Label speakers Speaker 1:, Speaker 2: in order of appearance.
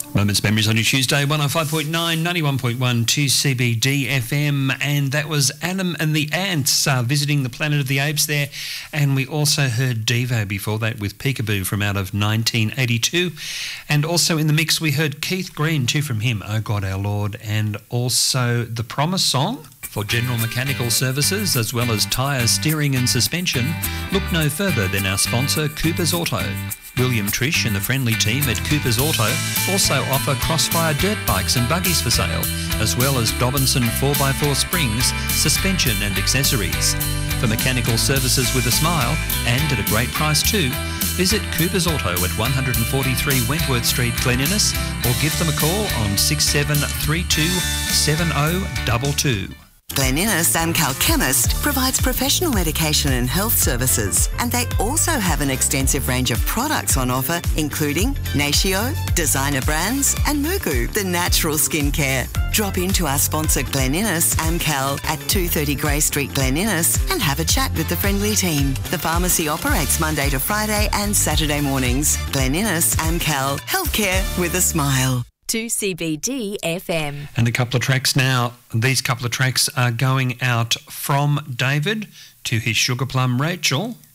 Speaker 1: Moments Memories on your Tuesday, 105.9, 91.1 2CBD FM, and that was Adam and the Ants visiting the Planet of the Apes there, and we also heard Devo before that with Peekaboo from out of 1982, and also in the mix we heard Keith Green too from him, Oh God Our Lord, and also the Promise song. For general mechanical services as well as tyres, steering and suspension, look no further than our sponsor Cooper's Auto. William Trish and the friendly team at Cooper's Auto also offer Crossfire dirt bikes and buggies for sale, as well as Dobinson 4x4 springs, suspension and accessories. For mechanical services with a smile, and at a great price too, visit Cooper's Auto at 143 Wentworth Street, Glen Innes, or give them a call on 6732 7022.
Speaker 2: Glen Innes Amcal Chemist provides professional medication and health services, and they also have an extensive range of products on offer, including Natio, designer brands, and Mugu, the natural skincare. Drop into our sponsor Glen Innes Amcal at 230 Grey Street, Glen Innes, and have a chat with the friendly team. The pharmacy operates Monday to Friday and Saturday mornings. Glen Innes Amcal, healthcare with a smile.
Speaker 3: 2CBD FM.
Speaker 1: And a couple of tracks now. These couple of tracks are going out from David to his sugar plum Rachel.